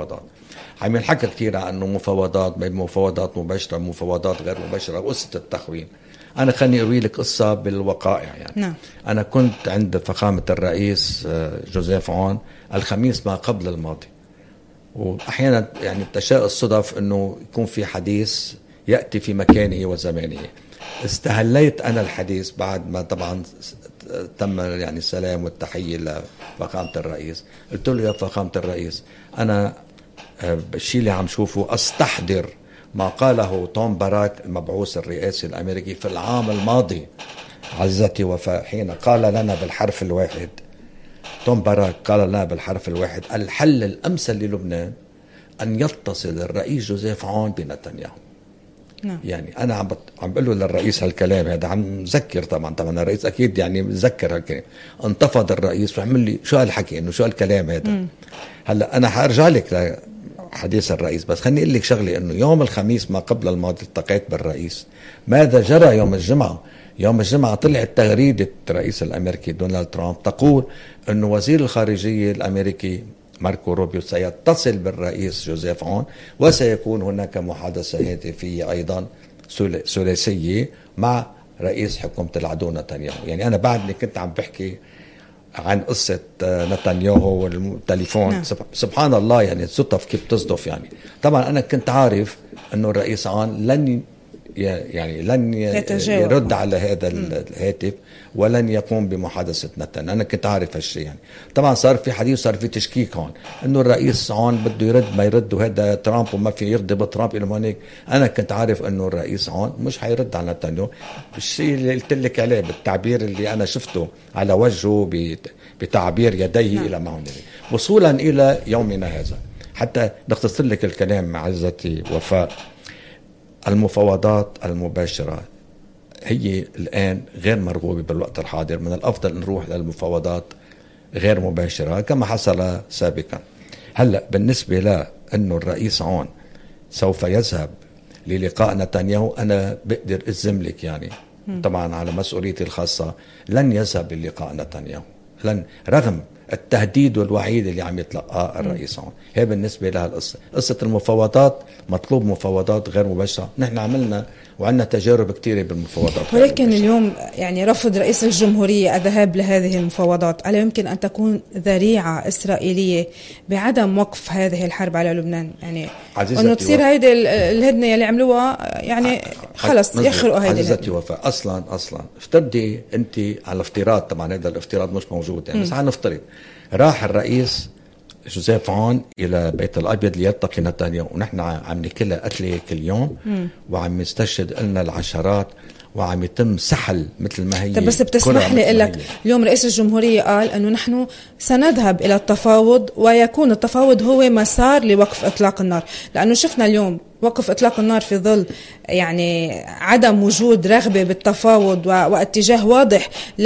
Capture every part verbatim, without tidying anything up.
المفاوضات. عم ينحكى كثير عن انه مفاوضات بين مفاوضات مباشره ومفاوضات غير مباشره وقصه التخوين. انا خليني اروي لك قصه بالوقائع يعني. نعم. انا كنت عند فخامه الرئيس جوزيف عون الخميس ما قبل الماضي، واحيانا يعني تشاء الصدف انه يكون في حديث ياتي في مكانه وزمانه. استهليت انا الحديث بعد ما طبعا تم يعني السلام والتحيه لفخامه الرئيس. قلت له يا فخامه الرئيس، انا بالشيء اللي عم شوفه استحضر ما قاله توم باراك المبعوث الرئاسي الامريكي في العام الماضي عزتي وفاء، حين قال لنا بالحرف الواحد، توم باراك قال لنا بالحرف الواحد: الحل الامثل للبنان ان يتصل الرئيس جوزيف عون بنتنياهو. نعم. يعني انا عم عم بقول له للرئيس هالكلام هذا، عم مذكر طبعا طبعا الرئيس اكيد يعني مذكر هالكلام. انتفض الرئيس وعمل لي شو هالحكي، انه شو هالكلام هذا. م. هلا انا حارجع لك لحديث الرئيس، بس خليني اقول لك شغله، انه يوم الخميس ما قبل الماضي التقيت بالرئيس. ماذا جرى يوم الجمعه؟ يوم الجمعه طلعت تغريده الرئيس الامريكي دونالد ترامب تقول انه وزير الخارجيه الامريكي ماركو روبيو سيتصل بالرئيس جوزيف عون، وسيكون هناك محادثة هاتفية أيضا ثلاثية مع رئيس حكومة العدو نتنياهو. يعني أنا بعدني كنت عم بحكي عن قصة نتنياهو والتليفون. نعم. سبحان الله، يعني الصدف كيف تصدف. يعني طبعا أنا كنت عارف أنه الرئيس عون لن يعني لن يرد على هذا الهاتف ولن يقوم بمحادثة نتن. أنا كنت عارف هالشيء. يعني طبعا صار في حديث، صار في تشكيك هون إنه الرئيس عون بده يرد ما يرد، وهذا ترامب وما في يرضي بترامب إلى هونيك. أنا كنت عارف إنه الرئيس عون مش حيرد على نتنياهو. الشيء اللي قلت لك عليه بالتعبير اللي أنا شفته على وجهه بتعبير يديه. نعم. إلى ما هون وصولا إلى يومنا هذا، حتى نختصر لك الكلام عزتي وفاء. المفاوضات المباشرة هي الآن غير مرغوبة بالوقت الحاضر. من الأفضل نروح للمفاوضات غير مباشرة كما حصل سابقا. هلأ بالنسبة له أنه الرئيس عون سوف يذهب للقاء نتنياهو، أنا بقدر أجزم لك يعني طبعا على مسؤوليتي الخاصة لن يذهب للقاء نتنياهو، لن، رغم التهديد والوعيد اللي عم يتلقاه الرئيس عون. هي بالنسبة لها القصة. قصة المفاوضات مطلوب مفاوضات غير مباشرة. نحن عملنا وعندنا تجارب كثيرة بالمفاوضات، ولكن اليوم يعني رفض رئيس الجمهورية الذهاب لهذه المفاوضات ألا يمكن أن تكون ذريعة إسرائيلية بعدم وقف هذه الحرب على لبنان؟ يعني أنه تصير هيدي الهدنة اللي عملوها يعني خلص يخرقوا هيدي عزيزتي وفاء. أصلا أصلا افترضي أنت على افتراض، طبعا هذا الافتراض مش موجود يعني، بس هنفترض راح الرئيس جوزيف عون إلى بيت الأبيض ليلتقي نتنياهو، ونحن عم نكلها قتلة كل يوم وعم يستشهد لنا العشرات وعم يتم سحل مثل ما هي. طب بس بتسمح لي لك، اليوم رئيس الجمهورية قال أنه نحن سنذهب إلى التفاوض ويكون التفاوض هو مسار لوقف إطلاق النار، لأنه شفنا اليوم وقف إطلاق النار في ظل يعني عدم وجود رغبة بالتفاوض واتجاه واضح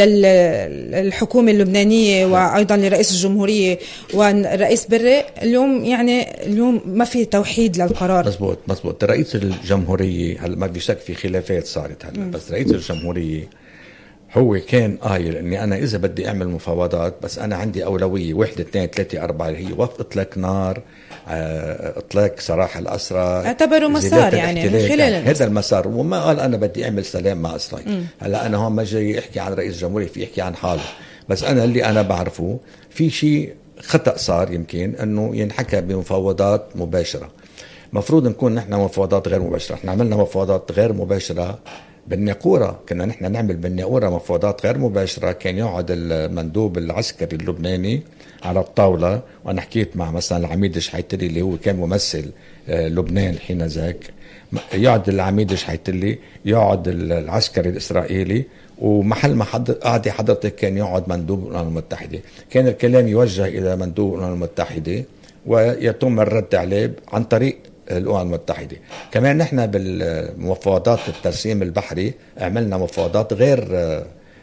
للحكومة اللبنانية وأيضا لرئيس الجمهورية والرئيس بري. اليوم يعني اليوم ما في توحيد للقرار. مزبوط مزبوط. رئيس الجمهورية هل ما في شك في خلافات صارت هلا، بس رئيس الجمهورية هو كان قايل اني انا اذا بدي اعمل مفاوضات بس انا عندي اولويه واحد اثنين ثلاثه اربعه اللي هي وقف اطلاق نار، اطلاق سراح الاسرى، اعتبروا مسار يعني من خلال هذا المسار. وما قال انا بدي اعمل سلام مع اسرائيل. هلا انا هون ما جاي احكي عن رئيس الجمهوريه، في احكي عن حاله، بس انا اللي انا بعرفه في شيء خطا صار يمكن انه ينحكى بمفاوضات مباشره. مفروض نكون نحن مفاوضات غير مباشره. احنا عملنا مفاوضات غير مباشره بالناقورة، كنا نحن نعمل بالناقورة مفاوضات غير مباشرة. كان يقعد المندوب العسكري اللبناني على الطاولة، وأنا حكيت مع مثلا العميد شحيتلي اللي هو كان ممثل لبنان حين ذاك، يقعد العميد شحيتلي، يقعد العسكري الإسرائيلي، ومحل ما حد قاعد حضرتك كان يقعد مندوب الأمم المتحدة. كان الكلام يوجه إلى مندوب الأمم المتحدة ويتم الرد عليه عن طريق الأمم المتحدة. كمان نحن بالمفاوضات الترسيم البحري عملنا مفاوضات غير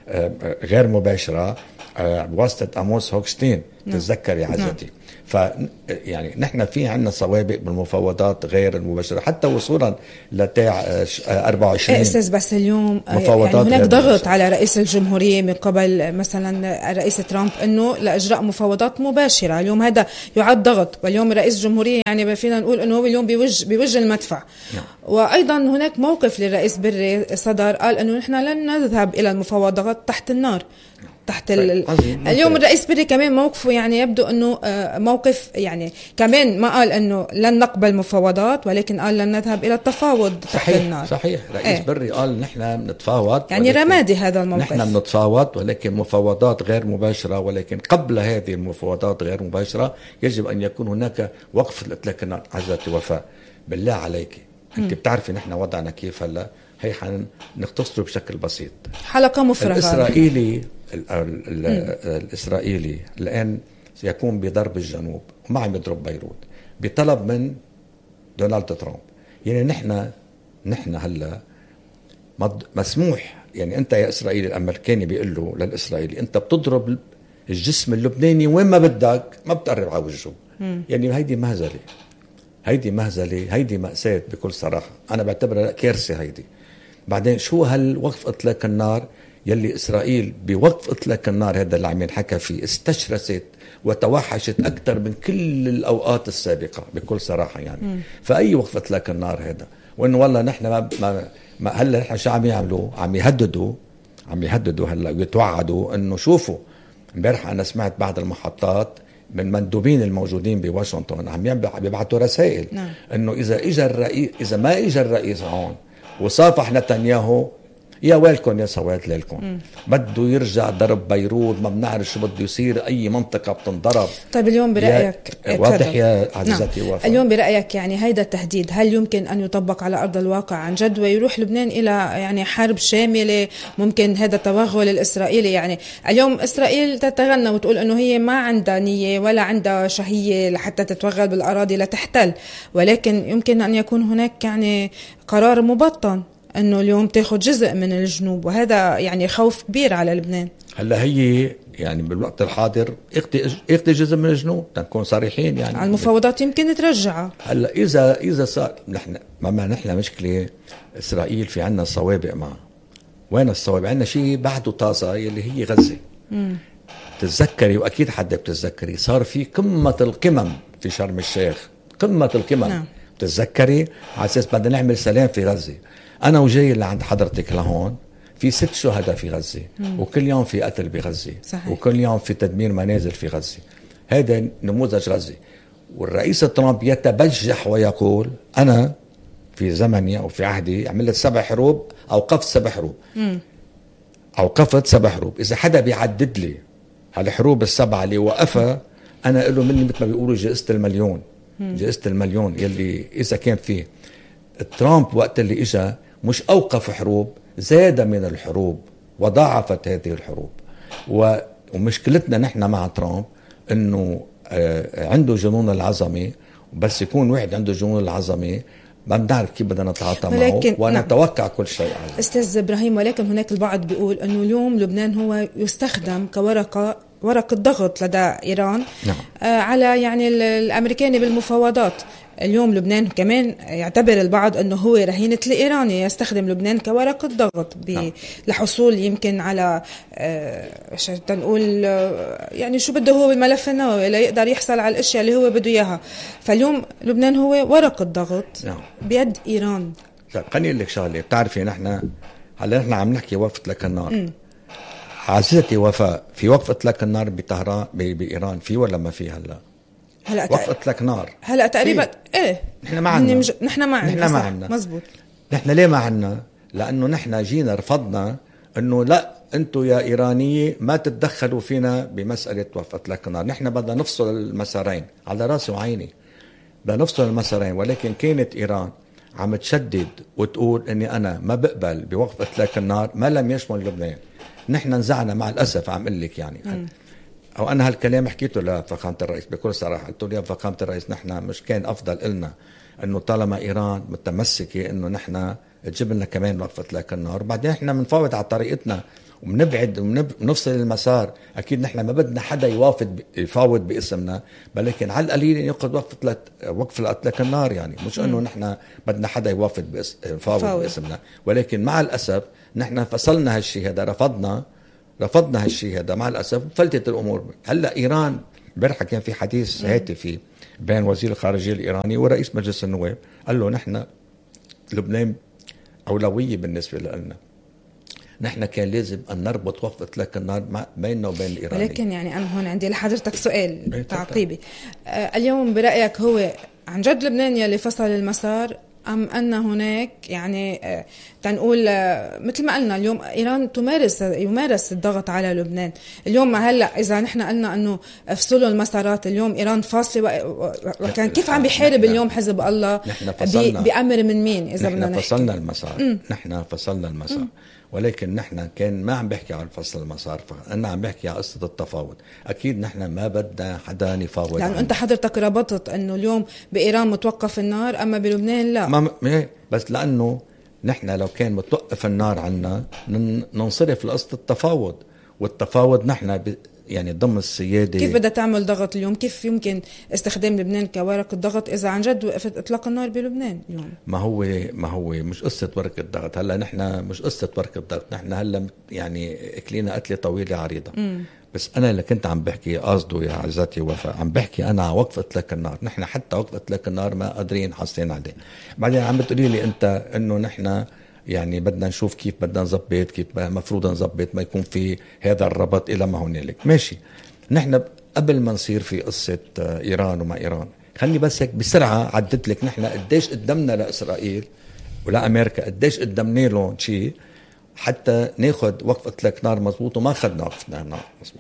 غير مباشرة بواسطة أموس هوكشتين. تتذكر يا عزتي. ف يعني نحن في عنا سوابق بالمفاوضات غير المباشرة حتى وصولا لتاع أربعة وعشرين. أستاذ بس اليوم يعني هناك ضغط على رئيس الجمهورية من قبل مثلا الرئيس ترامب انه لاجراء مفاوضات مباشرة. اليوم هذا يعد ضغط، واليوم رئيس الجمهورية يعني فينا نقول انه هو اليوم بوجه بوجه المدفع. نعم. وايضا هناك موقف للرئيس بري صدر قال انه نحن لن نذهب الى المفاوضات تحت النار. تحت ال... اليوم الرئيس بري كمان موقفه يعني يبدو انه موقف يعني كمان ما قال انه لن نقبل مفاوضات، ولكن قال لن نذهب الى التفاوض تحت صحيح النار. صحيح. رئيس ايه؟ بري قال نحن بنتفاوض، يعني رمادي هذا الموقف. نحن بنتفاوض ولكن مفاوضات غير مباشرة، ولكن قبل هذه المفاوضات غير مباشرة يجب ان يكون هناك وقف لاطلاق النار. عزتي وفاء بالله عليك، انت بتعرفي نحن وضعنا كيف هلا، هي حنختصره بشكل بسيط. حلقة مفرغة. الاسرائيلي ال ال الإسرائيلي الآن سيكون بضرب الجنوب وما عم يضرب بيروت بطلب من دونالد ترامب. يعني نحن نحن هلا مسموح، يعني أنت يا إسرائيلي الأمريكاني بيقول له للإسرائيلي أنت بتضرب الجسم اللبناني وين ما بدك، ما بتقرب على وجهه. يعني هيدي مهزلة، هيدي مهزلة، هيدي مأساة بكل صراحة. أنا بعتبرها كارثة هيدي. بعدين شو هالوقف إطلاق النار يلي إسرائيل بوقف إطلاق النار هذا اللي عم ينحكى فيه استشرست وتوحشت أكثر من كل الأوقات السابقة بكل صراحة يعني. م. فأي وقف إطلاق النار هذا، وإنه والله نحن ما, ما, ما هلا نحن شو عم يعملوا؟ عم يهددوا عم يهددوا هلا ويتوعدوا إنه شوفوا. امبارح أنا سمعت بعض المحطات من مندوبين الموجودين بواشنطن عم يبعثوا رسائل نعم. إنه إذا إجا الرئيس إذا ما إجا الرئيس هون وصافح نتنياهو يا ويلكم يا سواد ليلكم، بده يرجع ضرب بيروت، ما بنعرف شو بده يصير، اي منطقه بتنضرب. طيب اليوم برايك واضح يا عزيزتي نعم. وفاء، اليوم برايك يعني هيدا التهديد هل يمكن ان يطبق على ارض الواقع عن جد ويروح لبنان الى يعني حرب شامله؟ ممكن هذا التوغل الاسرائيلي، يعني اليوم اسرائيل تتغنى وتقول انه هي ما عندها نيه ولا عندها شهيه لحتى تتوغل بالاراضي لتحتل، ولكن يمكن ان يكون هناك يعني قرار مبطن انه اليوم تاخذ جزء من الجنوب، وهذا يعني خوف كبير على لبنان. هلا هي يعني بالوقت الحاضر اخذ جزء من الجنوب، تنكون صريحين يعني على المفاوضات يمكن ترجعها. هلا اذا اذا صار نحن ما نحن مشكله اسرائيل في عنا سوابق معها. وين السوابق؟ عنا شيء بعده طازه يلي هي غزه. امم تتذكري واكيد حدا بتتذكري صار في قمه القمم في شرم الشيخ، قمه القمم نعم. بتتذكري على اساس بدنا نعمل سلام في غزه. أنا وجاي اللي عند حضرتك لهون في ست شهداء في غزة، مم. وكل يوم في قتل بغزة، صحيح. وكل يوم في تدمير منازل في غزة. هذا نموذج غزة. والرئيس ترامب يتبجح ويقول أنا في زمني أو في عهدي عملت سبع حروب، أوقفت سبع حروب، مم. أوقفت سبع حروب. إذا حدا بيعدد لي هالحروب السبعة اللي وقفها، أنا أقول له مني مثل ما بيقولوا جائزة المليون، مم. جائزة المليون يلي إذا كان فيه. ترامب وقت اللي إجا مش أوقف حروب، زاد من الحروب وضاعفت هذه الحروب. ومشكلتنا نحن مع ترامب أنه عنده جنون العظمة، بس يكون واحد عنده جنون العظمة ما بنعرف كيف بدنا نتعاطى معه ونتوقع نعم. كل شيء عليه. أستاذ إبراهيم، ولكن هناك البعض بيقول أنه اليوم لبنان هو يستخدم كورقة ورقة ضغط لدى إيران نعم. آه على يعني الأمريكاني بالمفاوضات. اليوم لبنان كمان يعتبر البعض أنه هو رهينة الإيراني، يستخدم لبنان كورقة ضغط نعم. لحصول يمكن على آه تنقول آه يعني شو بده هو بالملف النووي ليقدر يحصل على الأشياء اللي هو بده إياها. فاليوم لبنان هو ورقة ضغط نعم. بيد إيران. خليني أقول لك شغلة، بتعرفي نحن هلا نحن عم نحكي وقف إطلاق النار. م. عزيزتي وفاء، في وقف إطلاق النار بطهران بإيران في ولا ما في هلا؟ هلا وقف إطلاق نار هلا تقريبا ايه نحن ما عندنا مج... نحن ما عندنا نحن ما عندنا مزبوط. نحن ليه ما عندنا؟ لأنه نحن جينا رفضنا انه لا انتم يا إيرانية ما تتدخلوا فينا بمسألة وقف إطلاق النار. نحن بدنا نفصل المسارين، على راسي وعيني بدنا نفصل المسارين، ولكن كانت إيران عم تشدد وتقول اني انا ما بقبل بوقف إطلاق النار ما لم يشمل لبنان. نحن نزعنا مع الأسف، عم قل لك يعني م. أو أنا هالكلام حكيته لفخامة الرئيس بكل صراحة، قلت له يا فخامة الرئيس نحن مش كان أفضل إلنا إنه طالما إيران متمسكة إنه نحن تجيب لنا كمان وقف إطلاق النار، بعدين إحنا بنفاوض على طريقتنا وبنبعد وبنفصل المسار. اكيد نحن ما بدنا حدا يوافد يفاوض باسمنا، ولكن على القليل ياخذ وقف وقف اطلاق النار. يعني مش انه نحن بدنا حدا يوافد بإس... يفاوض باسمنا، ولكن مع الاسف نحن فصلنا هالشيء هذا، رفضنا رفضنا هالشيء هذا مع الاسف، فلتت الامور. هلا ايران امبارح كان في حديث هاتفي بين وزير الخارجيه الايراني ورئيس مجلس النواب، قال له نحن لبنان اولويه بالنسبه لنا، نحن كان لازم أن نربط وقف إطلاق النار بيننا وبين الإيرانيين. ولكن يعني أنا هون عندي لحضرتك سؤال تعقيبي. آه اليوم برأيك هو عن جد لبنان يلي فصل المسار، أم أن هناك يعني آه تنقول آه مثل ما قلنا اليوم إيران تمارس يمارس الضغط على لبنان؟ اليوم هلا إذا نحن قلنا أنه افصلوا المسارات، اليوم إيران فاصلة، وكان كيف عم بيحارب اليوم حزب الله بأمر من مين؟ إذا بدنا نحن فصلنا المسار، نحن فصلنا المسار م. ولكن نحن كان ما عم بحكي عن فصل المسار، أنا عم بحكي عن قصة التفاوض. أكيد نحن ما بدنا حدا يفاوض، لأنه أنت حضرتك ربطت أنه اليوم بإيران متوقف النار أما بلبنان لا. ما بس لأنه نحن لو كان متوقف النار عنا ننصرف لقصة التفاوض، والتفاوض نحن ب... يعني ضمن السيادة. كيف بدها تعمل ضغط اليوم؟ كيف يمكن استخدام لبنان كورقة ضغط إذا عن جد وقفت إطلاق النار بلبنان اليوم؟ ما هو ما هو مش قصة ورقة ضغط. هلا نحن مش قصة ورقة ضغط، نحن هلا يعني أكلينا قتلة طويلة عريضة. م. بس أنا اللي كنت عم بحكي قصده يا عزتي وفاء، عم بحكي أنا وقف إطلاق النار. نحن حتى وقف إطلاق النار ما قادرين حاصلين عليه. بعدين عم بتقولي لي أنت إنه نحن يعني بدنا نشوف كيف بدنا نظبط، كيف مفروض نظبط ما يكون في هذا الربط إلى ما هنالك. ماشي، نحن قبل ما نصير في قصة إيران وما إيران، خلني بس هيك بسرعة عدت لك نحن قديش قدمنا لإسرائيل ولا أمريكا، قديش قدمنا لهم شيء حتى ناخد وقف إطلاق نار مزبوط، وما خدنا وقف نار مزبوط.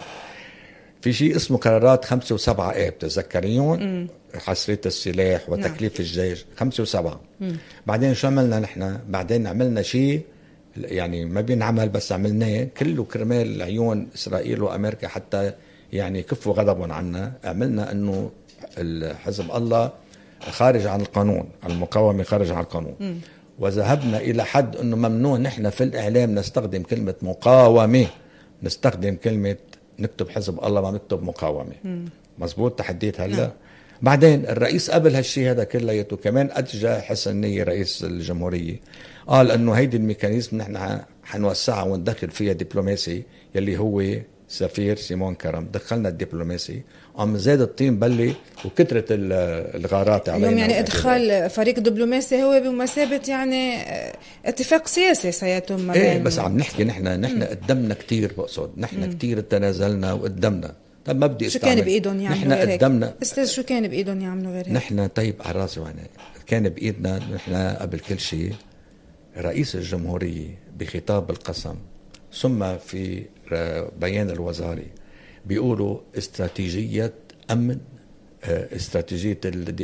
في شيء اسمه قرارات خمسة وسبعة آب تذكريون، حصرية السلاح وتكليف نعم. الجيش خمسة وسبعة. مم. بعدين شو عملنا نحن؟ بعدين عملنا شيء يعني ما بينعمل بس عملناه كله كرمال عيون إسرائيل وأمريكا حتى يعني كفوا غضبهم عنا. عملنا أنه الحزب الله خارج عن القانون، المقاومة خارج عن القانون. مم. وذهبنا إلى حد أنه ممنوع نحن في الإعلام نستخدم كلمة مقاومة، نستخدم كلمة نكتب حزب الله ما نكتب مقاومة. مم. مزبوط تحديت هلا. نعم. بعدين الرئيس قبل هالشيء هذا كلياته كمان أتجى حسن نية رئيس الجمهورية، قال أنه هيدي الميكانيزم نحن حنوسعها وندخل فيها دبلوماسي يلي هو سفير سيمون كرم. دخلنا الدبلوماسي، عم زاد الطين بلي وكترة الغارات علينا. اليوم يعني ادخال فريق دبلوماسي هو بمثابة يعني اتفاق سياسي سيتم ما ايه، بس عم نحكي نحن نحن قدمنا كتير، بقصد نحن كتير تنازلنا وقدمنا. طب ما بدي شو كان بايدهم يعملوا غير هيك؟ قدمنا استاذ شو كان بايدهم يعملوا غير هيك؟ نحن طيب على راسي وانا كان بايدنا نحن قبل كل شيء رئيس الجمهورية بخطاب القسم ثم في بيان الوزاري بيقولوا استراتيجية أمن، استراتيجية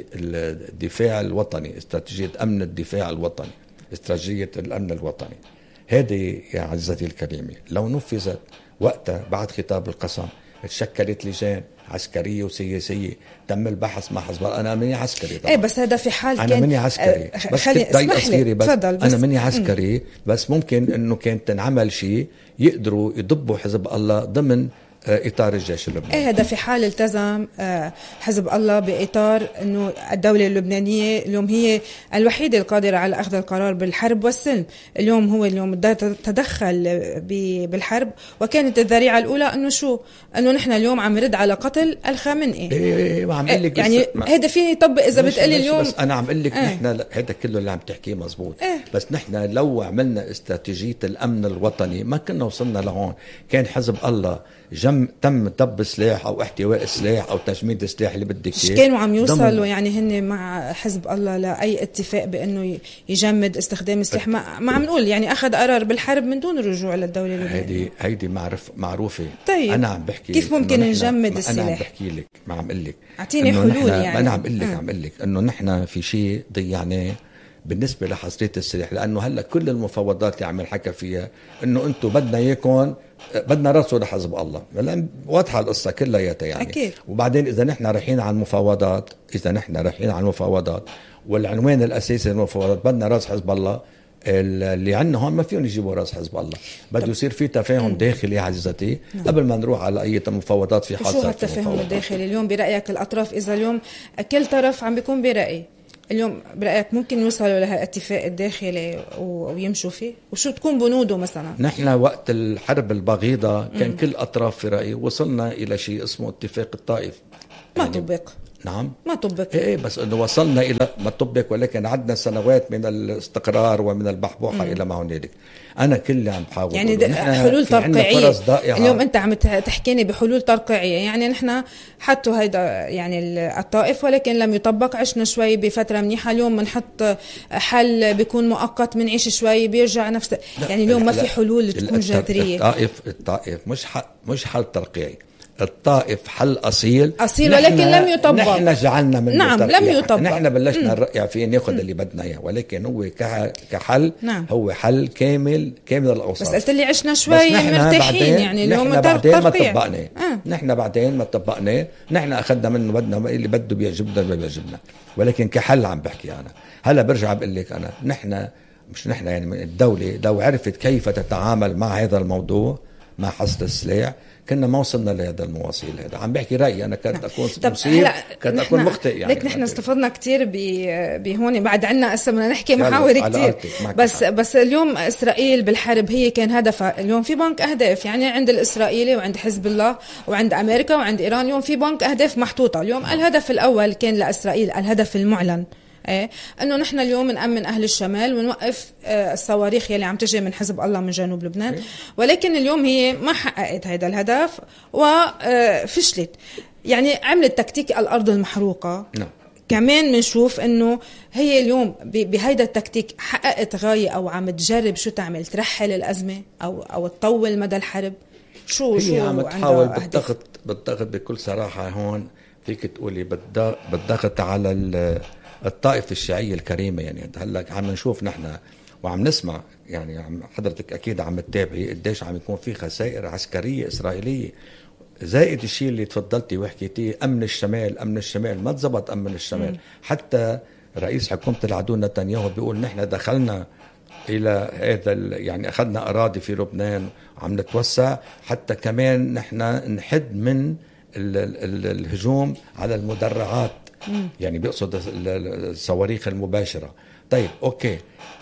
الدفاع الوطني، استراتيجية أمن الدفاع الوطني، استراتيجية الأمن الوطني. هذه يا عزتي الكريمة لو نفذت وقتها بعد خطاب القسم تشكلت لجان عسكرية وسياسية، تم البحث مع حزب الله. أنا مني عسكري طبعا. ايه بس هذا في حال أنا كان مني عسكري أه بس خلي اسمح لي بس, بس, بس أنا مني عسكري م. بس ممكن إنه كان تنعمل شيء يقدروا يضبوا حزب الله ضمن إطار الجيش اللبناني. إيه هذا في حال التزم حزب الله بإطار أنه الدولة اللبنانية اليوم هي الوحيدة القادرة على أخذ القرار بالحرب والسلم. اليوم هو اليوم تدخل بالحرب، وكانت الذريعة الأولى أنه شو أنه نحن اليوم عم نرد على قتل الخامنئي. إيه وعم أقول لك يعني هذا فيني يطبق إذا بتقلي اليوم. بس أنا عم أقول لك نحن هذا كله اللي عم تحكيه مزبوط. إيه؟ بس نحن لو عملنا استراتيجية الأمن الوطني ما كنا وصلنا لهون. كان حزب الله جم تم دب سلاح او احتواء سلاح او تجميد سلاح اللي بدك اياه. كانوا عم يوصلوا يعني هن مع حزب الله لاي اتفاق بانه يجمد استخدام السلاح؟ ما, ما عم نقول يعني اخذ قرار بالحرب من دون الرجوع للدوله اللبنانيه. هيدي هيدي معرف معروفه. طيب انا عم بحكي كيف ممكن نجمد السلاح؟ انا عم بحكي لك، ما عم اقول لك اعطيني حلول. يعني انا عم اقول لك عم اقول لك انه نحن في شيء ضيعناه بالنسبة لحصرية السلاح، لأنه هلأ كل المفاوضات اللي عم نحكى فيها إنه أنتم بدنا إياكم بدنا رسوا لحزب الله، لأن واضحة القصة كلياتها يعني. أكيد. وبعدين إذا نحن رايحين على المفاوضات إذا نحن رايحين على المفاوضات والعنوان الأساسي للمفاوضات بدنا راس حزب الله، اللي عندنا هون ما فيهم يجيبوا راس حزب الله، بده يصير في تفاهم داخلي يا عزيزتي قبل ما نروح على اي مفاوضات. في حال شو هالتفاهم الداخلي اليوم برأيك الأطراف؟ إذا اليوم كل طرف عم بيكون برأي، اليوم برأيك ممكن يوصلوا لهالاتفاق الداخلي ويمشوا فيه؟ وشو تكون بنوده مثلا؟ نحن وقت الحرب البغيضة كان مم. كل أطراف في رأي، وصلنا إلى شيء اسمه اتفاق الطائف ما يعني طبق. نعم ما طبق. ايه بس انه وصلنا الى ما طبق، ولكن عدنا سنوات من الاستقرار ومن البحبوحه الى ما هنالك. انا كل اللي عم بحاول يعني حلول ترقيعيه. اليوم انت عم تحكيني بحلول ترقيعيه، يعني نحن حطوا هيدا يعني الطائف ولكن لم يطبق، عشنا شوي بفتره منيحه، اليوم بنحط حل بيكون مؤقت، بنعيش شوي بيرجع نفس، يعني اليوم ما في حلول تكون جذريه. الطائف الطائف مش حل مش حل ترقيعي، الطائف حل أصيل أصيل ولكن لم يطبق. نحن جعلنا منه نعم ترقيع. لم يطبق. نحن بلشنا نرقع فيه ناخذ اللي بدنا إياه، ولكن هو كحل نعم. هو حل كامل كامل الأوصاف. بس قلت لي عشنا شوي مرتاحين، يعني اليوم نحن بعدين ما طبقنا. آه. نحن بعدين ما طبقنا، نحن أخذنا منه بدنا اللي بده بيعجبنا ما بيعجبنا، ولكن كحل عم بحكي أنا. هلا برجع بقول لك أنا نحن مش نحن يعني من الدولة لو عرفت كيف تتعامل مع هذا الموضوع مع حصر السلاح كنا ما وصلنا لهذا المواصيل. هذا عم بحكي رأيي أنا، كنت أكون مصير كنت أكون مخطئ يعني. لك نحن استفدنا كتير بهون، بعد عنا هسه بدنا نحكي محاور كتير، بس حق. بس اليوم إسرائيل بالحرب هي كان هدفها، اليوم في بنك أهداف يعني عند الإسرائيلي وعند حزب الله وعند أمريكا وعند إيران، اليوم في بنك أهداف محطوطة. اليوم الهدف الأول كان لإسرائيل، الهدف المعلن ايه انه نحن اليوم نأمن اهل الشمال ونوقف آه الصواريخ يلي عم تجي من حزب الله من جنوب لبنان، ولكن اليوم هي ما حققت هذا الهدف وفشلت، يعني عملت تكتيك الارض المحروقه. نعم. كمان بنشوف انه هي اليوم بهيدا التكتيك حققت غاية او عم تجرب شو تعمل، ترحل الازمه او او تطول مدى الحرب. شو هي شو عم تحاول بالضغط بالضغط بكل صراحه. هون فيك تقولي بالضغط على الطائفة الشيعية الكريمة. يعني هلا عم نشوف نحن وعم نسمع، يعني عم حضرتك أكيد عم تتابعي قديش عم يكون في خسائر عسكرية إسرائيلية، زائد الشيء اللي تفضلتي وحكيتيه أمن الشمال. أمن الشمال ما تزبط أمن الشمال. م. حتى رئيس حكومة العدو نتنياهو بيقول نحن دخلنا إلى هذا يعني أخذنا أراضي في لبنان وعم نتوسع، حتى كمان نحن نحد من ال ال الهجوم على المدرعات. مم. يعني بيقصد الصواريخ المباشرة. طيب أوكي،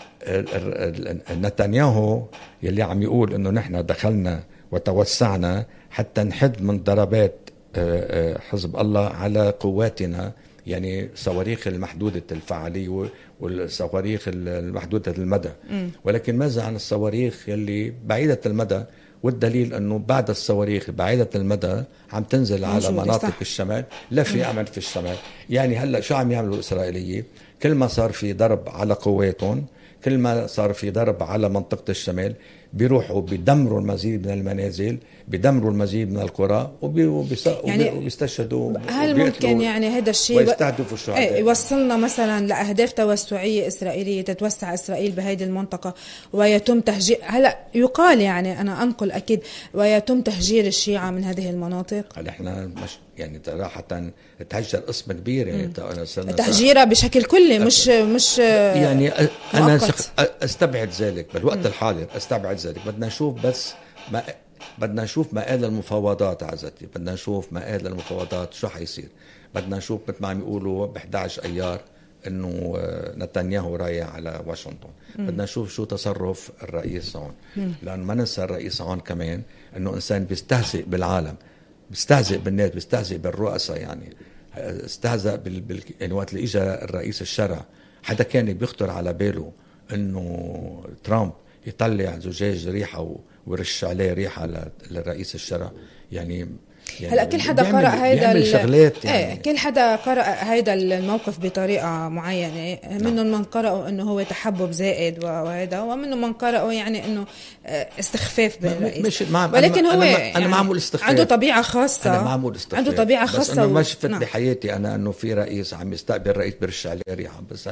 نتنياهو يلي عم يقول إنه نحن دخلنا وتوسعنا حتى نحد من ضربات حزب الله على قواتنا، يعني صواريخ المحدودة الفعالية والصواريخ المحدودة المدى. مم. ولكن ماذا عن الصواريخ يلي بعيدة المدى؟ والدليل أنه بعد الصواريخ بعيدة المدى عم تنزل على مناطق صح. الشمال، لا في أمل في الشمال. يعني هلأ شو عم يعملوا الإسرائيليين؟ كل ما صار في ضرب على قواتهم، كل ما صار في ضرب على منطقة الشمال، بيروحوا بيدمروا المزيد من المنازل، بيدمروا المزيد من القرى يعني وبيستشهدوا. هل ممكن يعني هذا الشيء ويستهدفوا الشهداء ايه يوصلنا مثلا لأهداف توسعية إسرائيلية، تتوسع إسرائيل بهذه المنطقة ويتم تهجير؟ هلا يقال يعني أنا أنقل أكيد ويتم تهجير الشيعة من هذه المناطق. هل احنا مش يعني صراحة تهجر قسم كبير يعني تهجيرها بشكل كلي، مش مش يعني أنا أستبعد ذلك بالوقت الحاضر، أستبعد ذلك. بدنا نشوف بس ما بدنا نشوف مآل المفاوضات عزتي، بدنا نشوف مآل المفاوضات شو حيصير. بدنا نشوف مثل ما عم يقولوا ب إحدى عشر أيار إنه نتنياهو رايح على واشنطن. بدنا نشوف شو تصرف الرئيس هون، لأن ما ننسى الرئيس هون كمان إنه إنسان بيستهزئ بالعالم، بيستهزئ بالناس، بيستهزئ بالرؤساء. يعني استهزأ بال... بال... يعني وقت اللي إجا الرئيس الشرع حدا كان بيخطر على باله إنه ترامب يطلع زجاج ريحة و... ورش عليه ريحة للرئيس الشرع؟ يعني يعني هلا كل حدا قرأ هيدا الشغلات يعني. ايه كل حدا قرأ هيدا الموقف بطريقة معينة. منهم من قرأوا انه هو تحبب زائد وهذا، ومنهم من قرأوا يعني انه استخفاف بالرئيس. ولكن هو أنا, يعني أنا معمول استخفاف، عنده طبيعة خاصة. أنا معمول استخفاف، عنده طبيعة خاصة. بس انه ما شفت نعم. بحياتي انا انه في رئيس عم يستقبل رئيس برش عليه ريحة. بس هيك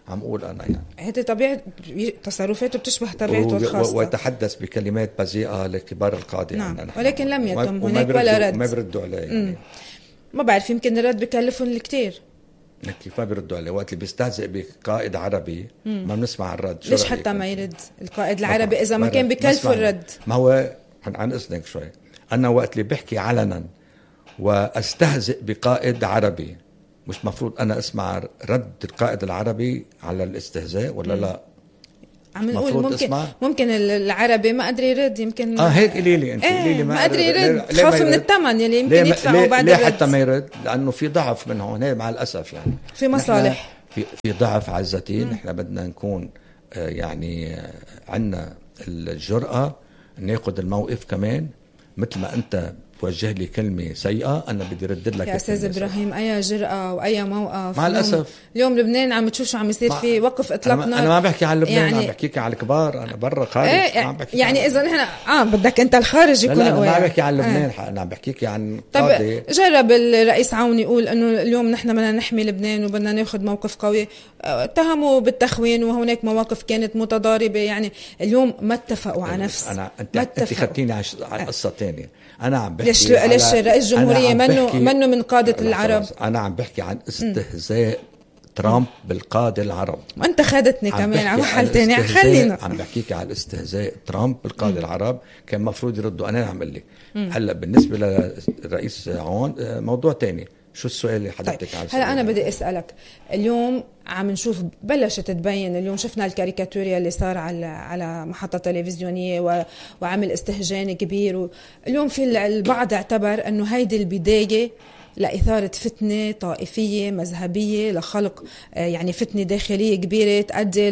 عم أقول أنا يعني هذه طبيعة تصرفاته بتشبه طبيعته الخاصة، ويتحدث بكلمات بذيئة لكبار القادة. نعم. يعني ولكن لم يتم هناك ولا رد، ما بيردوا عليه يعني. مم. ما بعرف يمكن الرد بكلفهم كتير. كيف ما بيردوا عليه؟ وقت اللي بيستهزئ بقائد عربي مم. ما بنسمع الرد. ليش حتى ما يرد القائد العربي إذا ما كان بكلفه الرد؟ ما هو عن إذنك شوي، أنا وقت اللي بحكي علنا واستهزئ بقائد عربي مش مفروض أنا أسمع رد القائد العربي على الاستهزاء ولا م. لا؟ عم نقول ممكن اسمع. ممكن العربي ما قدر يرد، يمكن اه هيك قولي لي انت. ايه ما قدر يرد، خاف من الثمن اللي يمكن يدفعه بعد ليه الرد. حتى ما يرد؟ لأنه في ضعف من هون مع الأسف يعني في مصالح، في في ضعف عزتي. نحن بدنا نكون آه يعني آه عنا الجرأة ناخذ الموقف كمان. مثل ما أنت توجه لي كلمة سيئة أنا بدي ردد لك يا أستاذ إبراهيم. أي جرأة وأي موقف مع الأسف. اليوم لبنان عم تشوف شو عم يصير فيه، وقف إطلاق نار. أنا ما بحكي عن لبنان يعني... عم بحكيك عن الكبار. أنا برا خارج ايه عم بحكي يعني إذا نحن آه بدك أنت الخارج يكون لا, لا أنا ما بحكي عن لبنان اه. أنا عم بحكيك عن قاضي. طب جرب الرئيس عون يقول إنه اليوم نحن بدنا نحمي لبنان وبدنا ناخذ موقف قوي، اتهموا بالتخوين وهناك مواقف كانت متضاربة. يعني اليوم ما اتفقوا على نفس. أنا أنت أنت خدتيني على قصة تانية. أنا عم بحكي ليش ليش رئيس الجمهورية منه منه من قادة العرب. أنا عم بحكي عن استهزاء ترامب بالقادة العرب. ما أنت خدتني كمان على محل تاني. خلينا عم بحكيك على الاستهزاء ترامب بالقادة العرب. كان مفروض يردوا. أنا عم أقول لك هلا بالنسبة للرئيس عون موضوع تاني. شو السؤال اللي حضرتك طيب. هلا أنا بدي أسألك، اليوم عم نشوف بلشت تبين، اليوم شفنا الكاريكاتوريا اللي صار على على محطة تلفزيونية وعمل استهجان كبير. اليوم في البعض اعتبر أنه هيدي البداية لإثارة فتنة طائفية مذهبية، لخلق يعني فتنة داخلية كبيرة تؤدي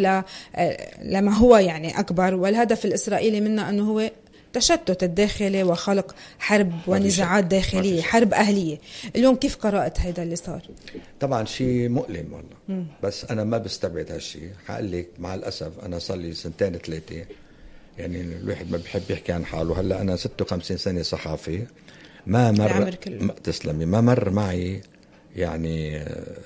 لما هو يعني أكبر. والهدف الإسرائيلي منه أنه هو تشتت الداخلي وخلق حرب ونزاعات داخلية، حرب أهلية. اليوم كيف قرأت هيدا اللي صار؟ طبعا شيء مؤلم والله. م. بس أنا ما بستبعد هالشيء. حقول لك مع الأسف أنا صار لي سنتين ثلاثة يعني الواحد ما بحب يحكي عن حاله. هلا أنا ستة وخمسين سنة صحافي. ما مر ما تسلمي ما مر معي يعني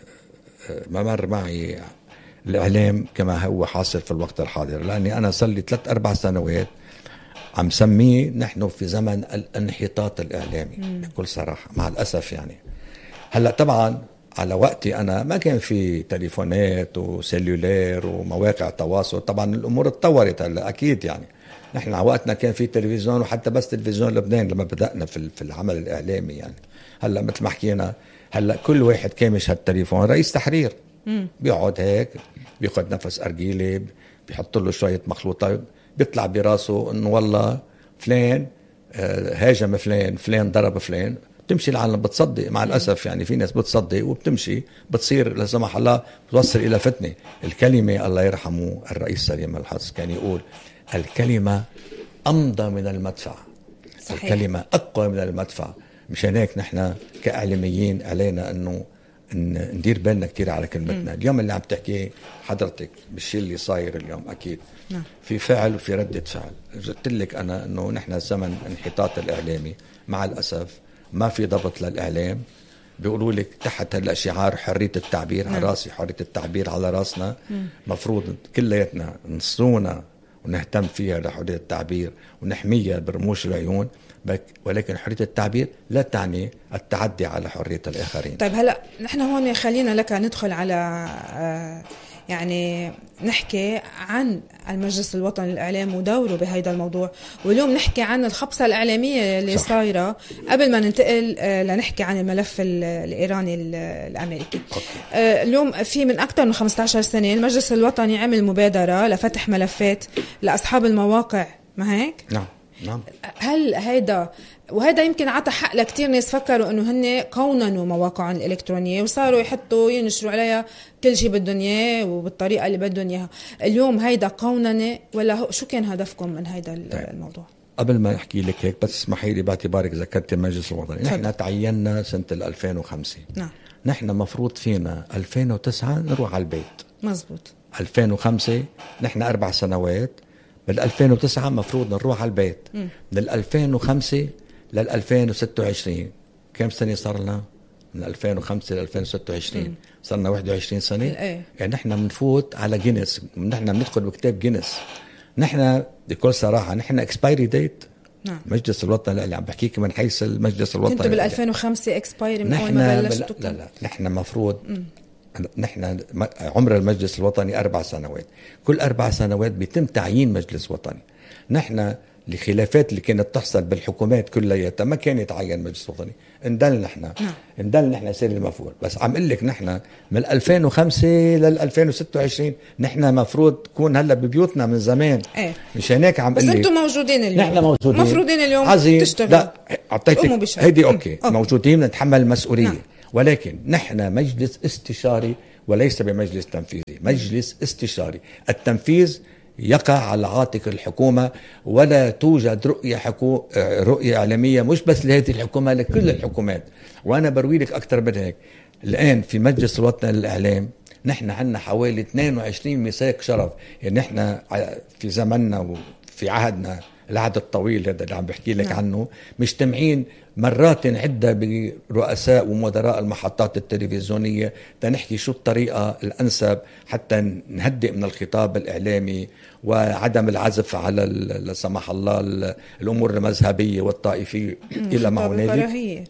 ما مر معي الإعلام كما هو حاصل في الوقت الحاضر. لأني أنا صار لي ثلاث أربع سنوات عم سميه نحن في زمن الانحطاط الإعلامي. مم. بكل صراحة مع الأسف يعني. هلأ طبعا على وقتي أنا ما كان في تليفونات وسيلولير ومواقع تواصل. طبعا الأمور اتطورت هلأ أكيد يعني. نحن على وقتنا كان في تلفزيون وحتى بس تلفزيون لبنان لما بدأنا في في العمل الإعلامي يعني. هلأ مثل ما حكينا هلأ كل واحد كامش هالتليفون رئيس تحرير. مم. بيقعد هيك بياخد نفس أرجيلي بيحط له شوية مخلوطات بيطلع براسه انه والله فلان هاجم فلان فلان ضرب فلان. بتمشي العالم بتصدق مع الأسف يعني. في ناس بتصدق وبتمشي بتصير لا سمح الله بتوصل إلى فتنة. الكلمة الله يرحمه الرئيس سليم الحظ كان يقول الكلمة أمضى من المدفع. صحيح. الكلمة أقوى من المدفع. مشان هيك نحن كإعلاميين علينا أنه ندير بالنا كتير على كلمتنا. م. اليوم اللي عم تحكي حضرتك بالشيء اللي صاير اليوم أكيد نعم. في فعل وفي ردة فعل. قلت لك أنا أنه نحن زمن انحطاط الإعلامي مع الأسف. ما في ضبط للإعلام. بيقولوا لك تحت هلا شعار حرية التعبير. نعم. على راسي حرية التعبير على راسنا. م. مفروض كلياتنا نصونا ونهتم فيها لحرية التعبير ونحميها برموش العيون. ولكن حرية التعبير لا تعني التعدي على حرية الآخرين. طيب هلأ نحن هون خلينا لك ندخل على يعني نحكي عن المجلس الوطني للإعلام ودوره بهذا الموضوع. واليوم نحكي عن الخبصة الإعلامية اللي صح. صايرة قبل ما ننتقل لنحكي عن الملف الإيراني الأمريكي. أوكي. اليوم في من أكثر من خمسة عشر سنة المجلس الوطني عمل مبادرة لفتح ملفات لأصحاب المواقع ما هيك؟ نعم نعم. هل هيدا وهذا يمكن عطى حق لكتير ناس فكروا انه هن قوننوا مواقعهم الالكترونيه وصاروا يحطوا ينشروا عليها كل شيء بدهم اياه وبالطريقه اللي بدهم اياها. اليوم هيدا قوننه ولا شو كان هدفكم من هيدا الموضوع؟ قبل ما احكي لك هيك بس اسمحي لي باعتبارك ذكرت المجلس الوطني. نحن تعيننا سنه ألفين وخمسة. نعم. نحن مفروض فينا ألفين وتسعة نروح على البيت. مزبوط. ألفين وخمسة نحن اربع سنوات. بال ألفين وتسعة مفروض نروح على البيت. م. من ألفين وخمسة لل ألفين وستة وعشرين كم سنة صار لنا؟ من ألفين وخمسة ل ألفين وستة وعشرين صرنا واحد وعشرين سنة. ايه. يعني نحن بنفوت على جينيس، نحن بندخل بكتاب جينيس. نحن بكل صراحة نحن اكسبايري ديت. نعم. مجلس الوطني اللي عم بحكيك من حيث المجلس الوطني كنتوا بال ألفين وخمسة اكسبايري من اول ما بلشتوا؟ لا لا نحن مفروض نحن عمر المجلس الوطني أربع سنوات، كل أربع سنوات بيتم تعيين مجلس وطني. نحن الخلافات اللي كانت تحصل بالحكومات كلياتها ما كان يتعين مجلس وطني، اندل نحن نعم. اندل نحن سير المفروض. بس عم اقول لك نحن من ألفين وخمسة لل ألفين وستة وعشرين نحن مفروض تكون هلا ببيوتنا من زمان. ايه. مش هناك عم بس انتم موجودين اليوم، نحن موجودين مفروضين اليوم عظيم. تشتغلوا. لا اعطيتك هيدي اوكي. أوكي موجودين نتحمل المسؤوليه. نعم. ولكن نحن مجلس استشاري وليس بمجلس تنفيذي، مجلس استشاري. التنفيذ يقع على عاتق الحكومة، ولا توجد رؤية حكو... رؤية إعلامية مش بس لهذه الحكومة، لكل الحكومات. وأنا بروي لك أكثر من هيك. الآن في مجلس الوطني للإعلام نحن عندنا حوالي اثنين وعشرين ميثاق شرف. يعني نحن في زمننا وفي عهدنا العهد الطويل هذا اللي عم بحكي لك عنه مجتمعين مرات عدة برؤساء ومدراء المحطات التلفزيونية تنحكي شو الطريقة الأنسب حتى نهدئ من الخطاب الإعلامي وعدم العزف على لا سمح الله الأمور المذهبية والطائفية إلى ما هنالك.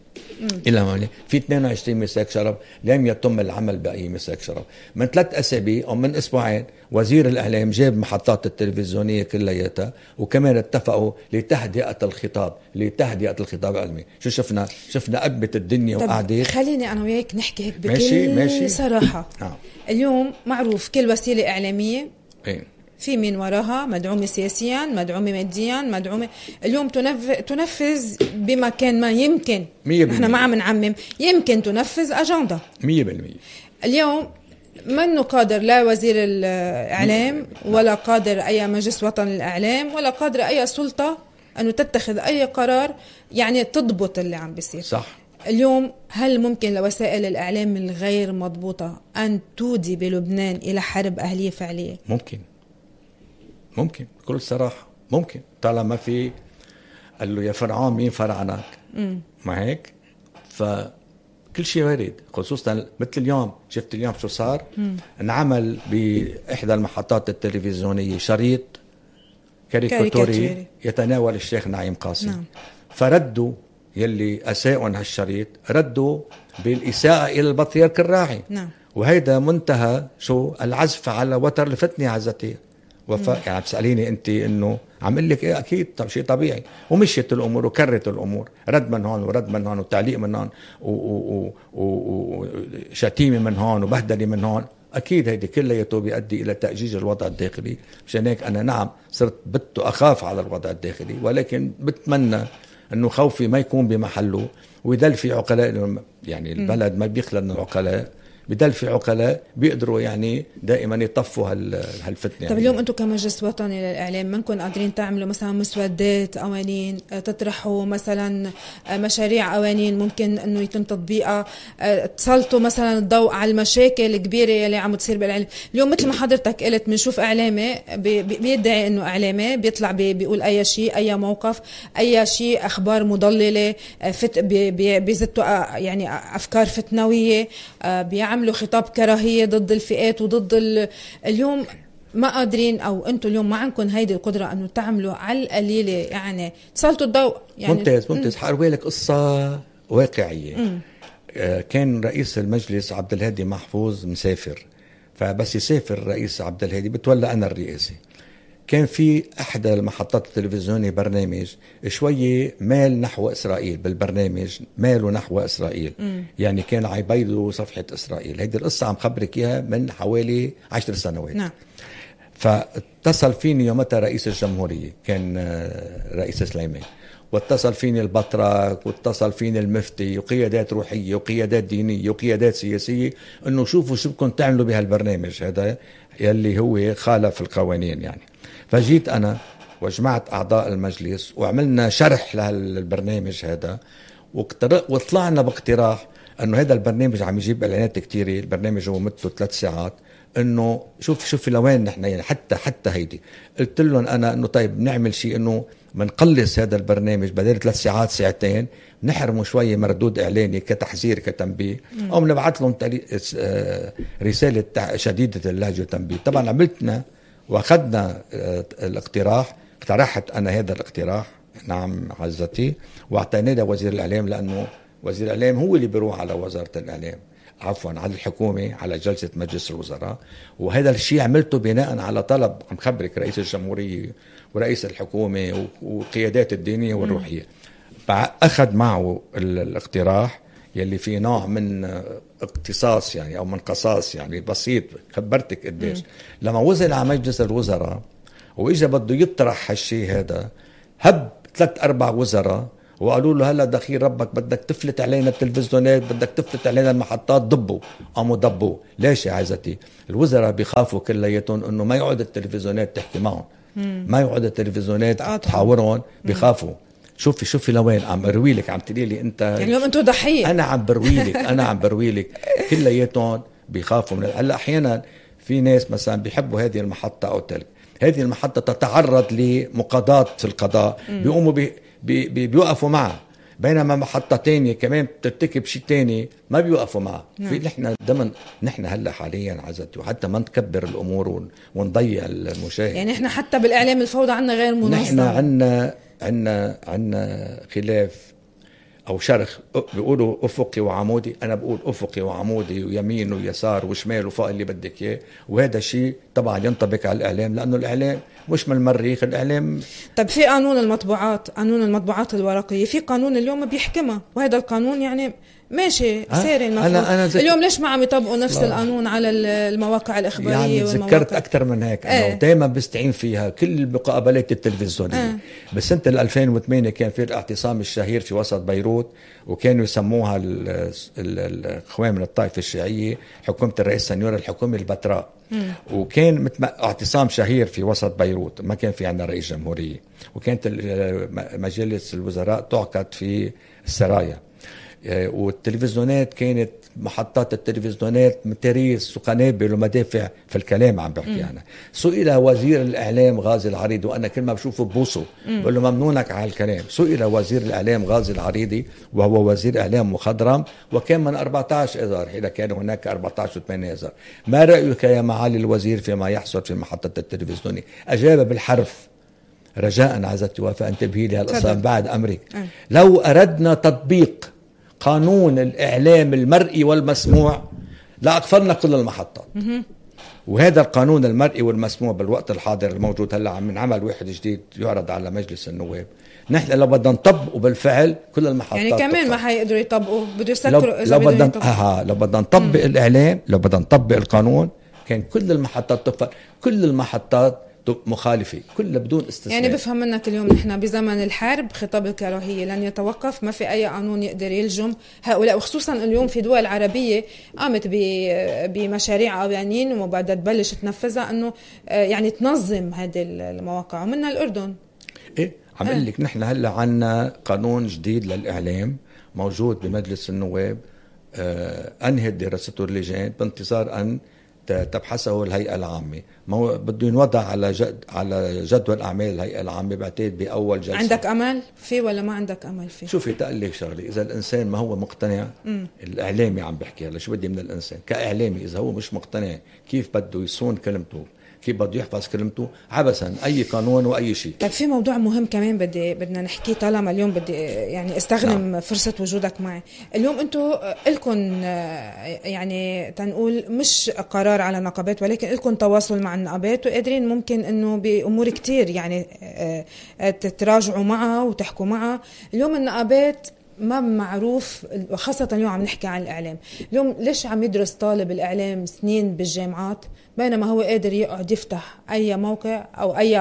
إلى ما هنالك في اثنين وعشرين ميثاق شرف لم يتم العمل بأي ميثاق شرف. من ثلاث أسابيع أو من أسبوعين وزير الإعلام جاب محطات التلفزيونية كلياتها وكمان اتفقوا لتهدئة الخطاب لتهدئة الخطاب العلمي. شو شفنا؟ شفنا قبة الدنيا وقعدت. خليني أنا وياك نحكي هيك بكل ماشي ماشي. صراحة. آه. اليوم معروف كل وسيلة إعلامية إيه؟ في مين وراها، مدعومة سياسيا، مدعومة ماديا، مدعومة اليوم تنفذ, تنفذ بمكان ما يمكن نحن ما عم نعمم يمكن تنفذ أجندة مية بالمية. اليوم منه قادر لا وزير الإعلام ولا قادر أي مجلس وطني للإعلام ولا قادر أي سلطة أنه تتخذ أي قرار يعني تضبط اللي عم بيصير. صح. اليوم هل ممكن لوسائل الإعلام الغير مضبوطة أن تودي بلبنان إلى حرب أهلية فعلية؟ ممكن ممكن بكل صراحة ممكن. طالما في قال له يا فرعون مين فرعنك ما هيك، فكل شيء وارد. خصوصا مثل اليوم شفت اليوم شو صار. مم. انعمل بإحدى المحطات التلفزيونية شريط كاريكاتوري يتناول الشيخ نعيم قاسم. نعم. فردوا يلي أساءوا هالشريط ردوا بالإساءة إلى البطريرك الراعي. نعم. وهيدا منتهى شو العزف على وتر الفتنة عزتي وفاء. يعني بتسأليني أنت إنه عم لك إيه أكيد طب شيء طبيعي. ومشيت الأمور وكرت الأمور رد من هون ورد من هون وتعليق من هون وشتيمة من هون وبهدلة من هون. أكيد هيدي كلياته بيؤدي إلى تأجيج الوضع الداخلي. مشان هيك أنا نعم صرت بت أخاف على الوضع الداخلي، ولكن بتمنى أنه خوفي ما يكون بمحله ويدل في عقلاء. يعني البلد ما بيخلى من العقلاء، بدل في عقلاء بيقدروا يعني دائما يطفوا هالفتنة. طب اليوم أنتم كمجلس وطني للإعلام منكم قادرين تعملوا مثلا مسودات قوانين، تطرحوا مثلا مشاريع قوانين ممكن أنه يتم تطبيقها، تسلطوا مثلا الضوء على المشاكل الكبيرة اللي عم تصير بالإعلام؟ اليوم مثل ما حضرتك قلت بنشوف إعلامي بيدعي أنه إعلامي بيطلع بيقول أي شيء أي موقف أي شيء أخبار مضللة فت بيزتوا يعني أفكار فتنوية، بيعمل عملوا خطاب كراهية ضد الفئات وضد اليوم ما قادرين أو أنتوا اليوم ما عندكم هيدي القدرة أنه تعملوا على القليلة يعني تسلطوا الضوء. يعني ممتاز ممتاز. حأروي لك قصة واقعية. مم. آه كان رئيس المجلس عبد الهادي محفوظ مسافر، فبس يسافر رئيس عبد الهادي بتولى أنا الرئاسة. كان في أحد المحطات التلفزيونية برنامج شوية مال نحو إسرائيل، بالبرنامج ماله نحو إسرائيل. م. يعني كان عيبيدوا صفحة إسرائيل. هيدي القصة عم خبرك إياها من حوالي عشر سنوات. نعم. فاتصل فيني يومتها رئيس الجمهورية كان رئيس سليمان، واتصل فيني البطرك واتصل فيني المفتي وقيادات روحية وقيادات دينية وقيادات سياسية انه شوفوا شو بدكم تعملوا بهالبرنامج هذا يلي هو خالف القوانين. يعني فجيت أنا وجمعت أعضاء المجلس وعملنا شرح للبرنامج هذا وطلعنا باقتراح أنه هذا البرنامج عم يجيب إعلانات كتيرة. البرنامج هو مدته ثلاث ساعات، انه شوف شوف لوين نحن يعني حتى حتى هيدي قلت لهم انا انه طيب نعمل شيء انه بنقلص هذا البرنامج بدل ثلاث ساعات ساعتين نحرمه شويه مردود اعلاني كتحذير كتنبيه او بنبعث لهم رساله شديده اللهجه وتنبيه. طبعا عملتنا واخذنا الاقتراح، اقترحت انا هذا الاقتراح نعم عزتي واعطيناه لوزير الاعلام، لانه وزير الاعلام هو اللي بيروح على وزاره الاعلام عفوا على الحكومة على جلسة مجلس الوزراء، وهذا الشيء عملته بناء على طلب عم خبرك رئيس الجمهورية ورئيس الحكومة وقيادات الدينية والروحية. أخذ معه الاقتراح يلي فيه نوع من اقتصاص يعني أو من قصاص يعني بسيط، خبرتك قديش لما وصل على مجلس الوزراء وإجا بده يطرح هالشيء هذا هب ثلاث أربع وزراء وقالوا له هلا دخيل ربك بدك تفلت علينا التلفزيونات، بدك تفلت علينا المحطات، ضبوا قاموا ضبوا. ليش يا عزتي؟ الوزراء بيخافوا كلياتهم انه ما يقعد التلفزيونات تحكي معهم، ما يقعد التلفزيونات تحاورهم، بيخافوا. شوفي شوفي لوين عم بروي لك، عم تقولي لي انت يعني اليوم انتم ضحيه، انا عم بروي لك انا عم بروي لك كلياتهم بيخافوا من هلا. احيانا في ناس مثلا بيحبوا هذه المحطه او تلك، هذه المحطه تتعرض لمقاضاه في القضاء، بيقوموا بي بي بي بيوقفوا معه، بينما محطة تانية كمان بترتكب شيء تاني ما بيوقفوا معه. في نحن ضمن نحن هلا حاليا عزتي وحتى ما نكبر الامور ونضيع المشاهد، يعني احنا حتى بالاعلام الفوضى عنا غير منظم. نحن عنا عنا عنا خلاف او شرخ، بيقولوا افقي وعمودي، انا بقول افقي وعمودي ويمين ويسار وشمال وفوق اللي بدك اياه، وهذا شيء طبعا ينطبق على الاعلام لانه الاعلام مش من المريخ، الاعلام. طب في قانون المطبوعات، قانون المطبوعات الورقيه، في قانون اليوم بيحكمها، وهذا القانون يعني ماشي ساري المفروض. أنا أنا اليوم ليش ما عم يطبقوا نفس الله. القانون على المواقع الإخبارية يعني والمواقع؟ ذكرت أكثر من هيك أنا ايه؟ دايما بستعين فيها كل المقابلات التلفزيونية ايه؟ بسنة ألفين وثمانية كان في الاعتصام الشهير في وسط بيروت، وكانوا يسموها الإخوان من الطائفة الشيعية حكومة الرئيس سنيور الحكومة البتراء، وكان متم... اعتصام شهير في وسط بيروت، ما كان في عندنا رئيس جمهورية، وكانت مجلس الوزراء تعقد في السرايا، والتلفزيونات كانت محطات التلفزيونات متريس وقنابل ومدافع في الكلام عم بحكي أنا. سئل وزير الإعلام غازي العريضي، وأنا كل ما بشوفه ببوسه بقول له ممنونك على الكلام، سئل وزير الإعلام غازي العريضي وهو وزير إعلام مخضرم وكان من أربعة عشر إذار، إذا كان هناك أربعة عشر وثمانية إذار، ما رأيك يا معالي الوزير فيما يحصل في محطة التلفزيونية؟ أجاب بالحرف، رجاء عزتي وفاء انتبهي لي هالقصة بعد أمرك، لو أردنا تطبيق قانون الإعلام المرئي والمسموع لا أقفلنا كل المحطات. وهذا القانون المرئي والمسموع بالوقت الحاضر الموجود هلا عم نعمل واحد جديد يعرض على مجلس النواب، نحن لو بدنا نطبقه بالفعل كل المحطات يعني كمان تطبق. ما حيقدروا يطبقوا، بده يسكروا إذا بدنا يطبقوا. لو بدنا نطبق الإعلام، لو بدنا نطبق القانون كان كل المحطات تقفل، كل المحطات مخالفة كلها بدون استثناء. يعني بفهم منك اليوم نحن بزمن الحرب خطاب الكراهية لن يتوقف، ما في أي قانون يقدر يلجم هؤلاء، وخصوصا اليوم في دول عربية قامت بمشاريع قوانين وبعدها تبلش تنفذها أنه يعني تنظم هذه المواقع، ومنها الأردن. إيه عم أقول لك نحن هلا عنا قانون جديد للإعلام موجود بمجلس النواب، آه أنهت دراسته اللجان بانتظار أن تبحثه الهيئة العامة، ما هو بده ينوضع على جد على جدول أعمال الهيئة العامة بعتقد بأول جلسة. عندك أمل فيه ولا ما عندك أمل فيه؟ شوفي تقول لك شغلة، إذا الإنسان ما هو مقتنع، مم. الإعلامي عم بحكي هلا شو بدي من الإنسان كإعلامي، إذا هو مش مقتنع كيف بده يصون كلمته، كيف بده يحفظ كلمته، عبثا أي قانون وأي شيء. طيب في موضوع مهم كمان بدي بدنا نحكيه طالما اليوم بدي يعني استخدم نعم. فرصة وجودك معي اليوم. انتوا لكم يعني تنقول مش قرار على نقابات، ولكن لكم تواصل مع النقابات وقادرين ممكن انه بأمور كتير يعني تتراجعوا معها وتحكوا معها. اليوم النقابات ما معروف، وخاصة اليوم عم نحكي عن الإعلام، اليوم ليش عم يدرس طالب الإعلام سنين بالجامعات بينما هو قادر يقعد يفتح أي موقع أو أي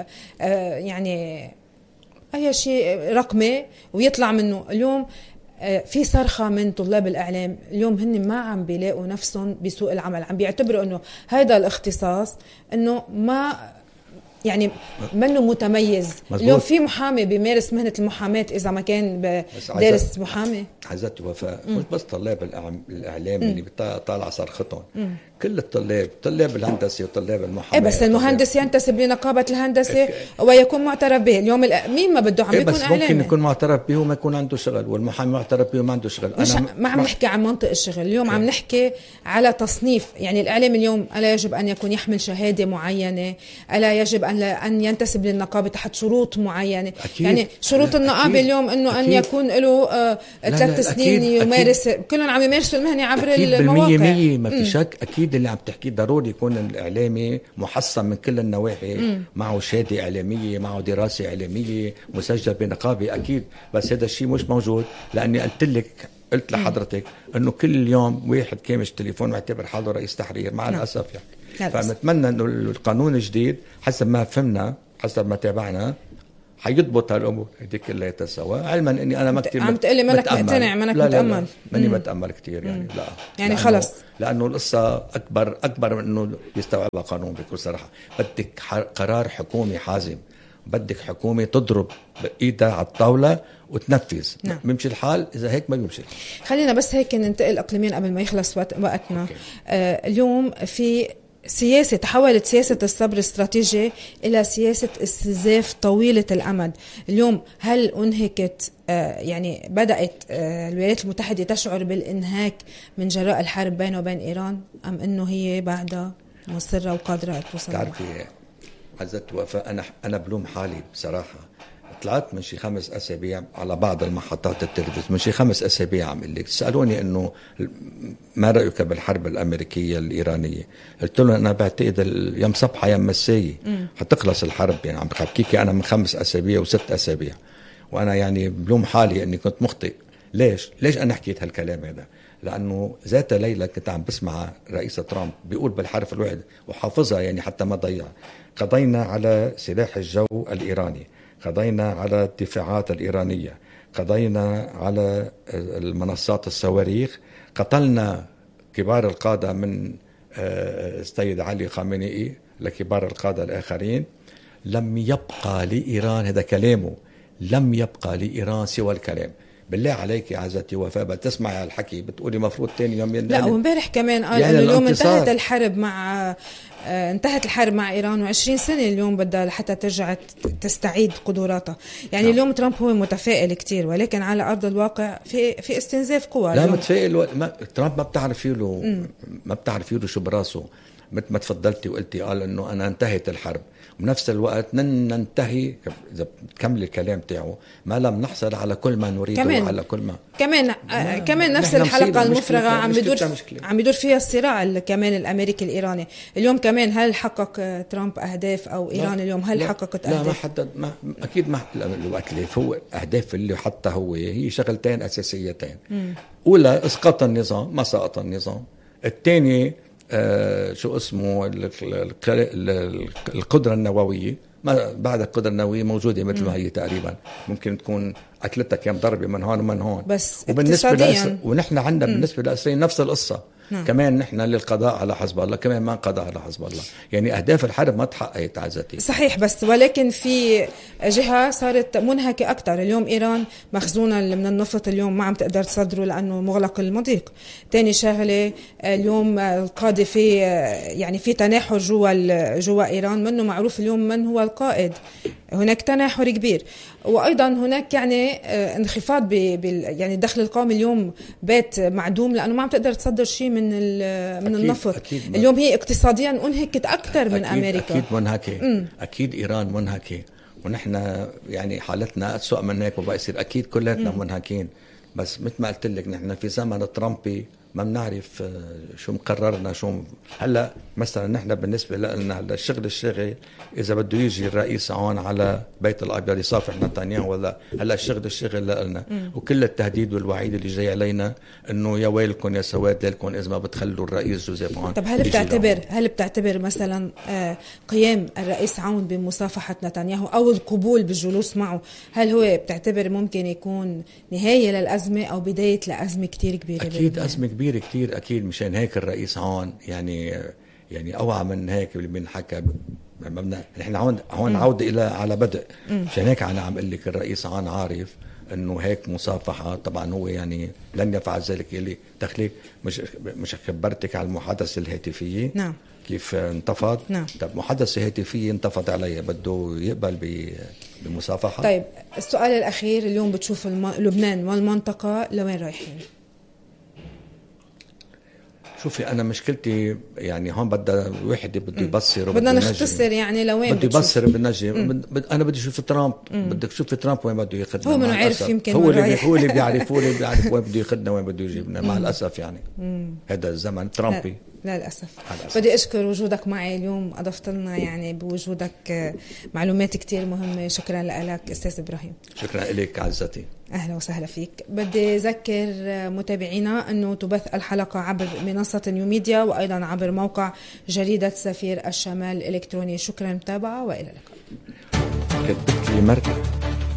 يعني أي شيء رقمي ويطلع منه. اليوم في صرخة من طلاب الإعلام، اليوم هن ما عم بيلاقوا نفسهم بسوق العمل، عم بيعتبروا أنه هذا الاختصاص أنه ما يعني منه متميز. مزبوط. اليوم في محامي بيمارس مهنة المحاماة إذا ما كان دارس محامي. عزت وفاء مش بس طلاب الإعلام اللي بطالع صرختهم، كل الطلاب، طلاب الهندسه وطلاب المحاماه. ايه بس المهندس ينتسب لنقابه الهندسه ويكون معترف به. اليوم مين ما بده عم إيه بيكون بس اعلامي. ممكن يكون معترف به وما يكون عنده شغل، والمحامي معترف به وما عنده شغل. مش أنا ما عم نحكي عن منطق الشغل اليوم، إيه. عم نحكي على تصنيف. يعني الاعلام اليوم الا يجب ان يكون يحمل شهاده معينه، الا يجب ان ان ينتسب للنقابه تحت شروط معينه. أكيد. يعني شروط النقابه اليوم انه ان يكون له آه ثلاث سنين يمارس، كلهم عم يمارسوا المهنه عبر المواقع. بالمية ما في شك. اكيد اللي عم تحكيه ضروري يكون الاعلامي محصن من كل النواحي، مم. معه شهاده اعلاميه، معه دراسه اعلاميه، مسجل بنقابه اكيد. بس هذا الشيء مش موجود، لاني قلت لك قلت لحضرتك انه كل يوم واحد كامش تليفون معتبر حاله رئيس تحرير مع الاسف يعني. فنتمنى انه القانون الجديد حسب ما فهمنا حسب ما تابعنا حيضبط هالامور هذيك كلها سوا، علما اني انا ما كثير عم تقلي منك مقتنع منك لا متامل. لا لا ماني بتامل كثير يعني. لا يعني خلص، لانه القصه اكبر اكبر من انه يستوعبها قانون. بكل صراحه بدك قرار حكومي حازم، بدك حكومه تضرب بايدها على الطاوله وتنفذ. نعم. بيمشي الحال اذا هيك ما بيمشي. خلينا بس هيك ننتقل اقليميا قبل ما يخلص وقتنا. آه اليوم في سياسة تحولت سياسة الصبر الاستراتيجي إلى سياسة استنزاف طويلة الأمد. اليوم هل أنهكت آه يعني بدأت آه الولايات المتحدة تشعر بالإنهاك من جراء الحرب بينه وبين إيران، أم أنه هي بعدها مصرة وقادرة على الوصول؟ تعرفي عزت وفاء، أنا أنا بلوم حالي بصراحة. طلعت من شي خمس أسابيع على بعض المحطات التلفزيون، من شي خمس أسابيع عم قلك سألوني إنه ما رأيك بالحرب الأمريكية الإيرانية. قلت لهم أنا بعتقد يوم صبحة يوم مساية حتخلص الحرب. يعني عم بحكيكي أنا من خمس أسابيع وست أسابيع، وأنا يعني بلوم حالي إني كنت مخطئ. ليش؟ ليش أنا حكيت هالكلام هذا؟ لأنه ذات ليلة كنت عم بسمع رئيس ترامب بيقول بالحرف الواحد وحافظها يعني حتى ما ضيع: قضينا على سلاح الجو الإيراني، قضينا على الدفاعات الإيرانية، قضينا على المنصات الصواريخ، قتلنا كبار القادة من السيد علي خامنئي لكبار القادة الآخرين. لم يبقى لإيران، هذا كلامه، لم يبقى لإيران سوى الكلام. بالله عليك يا عزتي وفاء بتسمعي على الحكي بتقولي مفروض تاني يوم لا يعني. وامبارح كمان قال يعني اليوم انتهت الحرب مع آه انتهت الحرب مع إيران وعشرين سنة اليوم بدها حتى ترجع تستعيد قدراتها. يعني نعم. اليوم ترامب هو متفائل كتير، ولكن على أرض الواقع في في استنزاف قوى. لا متفائل و... ما... ترامب ما بتعرفي له م. ما بتعرفي له شو براسه. مثل ما تفضلتي وقلتي قال انه انا انتهت الحرب، وبنفس الوقت ننتهي اذا بتكمل الكلام تاعه ما لم نحصل على كل ما نريده وعلى كل ما كمان آه كمان نفس الحلقه المفرغه عم بيدور عم بيدور فيها الصراع كمان الامريكي الايراني. اليوم كمان هل حقق ترامب اهداف او ايران لا اليوم هل لا حققت لا اهداف؟ ما حدد ما اكيد ما الوقت اللي فوق اهداف اللي حتى هو هي شغلتين اساسيتين. م. اولى اسقاط النظام، ما سقط النظام. الثاني آه شو اسمه القدرة النووية. ما بعد القدرة النووية موجودة مثل ما هي تقريبا، ممكن تكون أكلتك كم ضربة من هون ومن هون. بس وبالنسبة لأسر... ونحن عندنا بالنسبة لأسرين نفس القصة. نعم. كمان نحن للقضاء على حزب الله، كمان ما قضاء على حزب الله. يعني أهداف الحرب ما تحققت عزتي. صحيح، بس ولكن في جهة صارت منهكة أكتر. اليوم إيران مخزونة من النفط اليوم ما عم تقدر تصدره لأنه مغلق المضيق. تاني شغلة اليوم القادة في يعني في تناحر جوا جوا إيران، منه معروف اليوم من هو القائد. هناك تناحر كبير، وأيضا هناك يعني انخفاض بال يعني الدخل القومي اليوم بات معدوم لأنه ما عم تقدر تصدر شيء من من أكيد النفط. أكيد اليوم هي اقتصاديا انهكت أكثر من أكيد أمريكا. أكيد منهكة. م. أكيد إيران منهكة، ونحن يعني حالتنا أسوأ من هيك وبقى يصير أكيد كلنا منهكين. بس مثل ما قلت لك نحن في زمن ترامبي ما بنعرف شو مقررنا شو. هلا مثلا نحن بالنسبه لنا هلا الشغل الشغل اذا بده يجي الرئيس هون على بيت الابيض يصافح نتنياهو ولا هلا الشغل الشغل لنا، وكل التهديد والوعيد اللي جاي علينا انه يا ويلكم يا سواد لكم اذا ما بتخلوا الرئيس جوزيف عون. طب هل بتعتبر هل بتعتبر مثلا قيام الرئيس عون بمصافحه نتنياهو او القبول بالجلوس معه، هل هو بتعتبر ممكن يكون نهايه للازمه او بدايه لازمه كتير كبيره؟ اكيد ازمه كبيرة كتير أكيد. مشان هيك الرئيس هون يعني يعني أوعى من هيك اللي بنحكى. نحن هون هون عودة إلى على بدء. مشان هيك أنا عم قل لك الرئيس هون عارف انه هيك مصافحه. طبعا هو يعني لن يفعل ذلك. اللي تخليك مش مش خبرتك على المحادثه الهاتفيه. نعم. كيف انتفض. نعم. طب محادثه هاتفيه انتفض علي، بده يقبل بمصافحه. طيب السؤال الاخير، اليوم بتشوف الم... لبنان والمنطقه لوين رايحين؟ شوفي انا مشكلتي يعني هون بدها واحد بده يبصر، بدنا نختصر يعني لوين بده يبصر بنجي. بد... انا بدي اشوف ترامب. بدك تشوفي ترامب وين بده ياخذنا. هو منو عارف، يمكن هو اللي هو اللي بيعرف هو اللي بيعرف وين بده ياخذنا وين بده يجيبنا. مع الاسف يعني مم. هذا الزمن ترامبي. لا للأسف. بدي أشكر وجودك معي اليوم، أضفت لنا يعني بوجودك معلومات كتير مهمة. شكرا لك أستاذ إبراهيم. شكرا لك عزتي. أهلا وسهلا فيك. بدي أذكر متابعينا أنه تبث الحلقة عبر منصة نيو ميديا وأيضا عبر موقع جريدة سفير الشمال الإلكتروني. شكرا متابعة وإلى اللقاء. كتبت لي مرة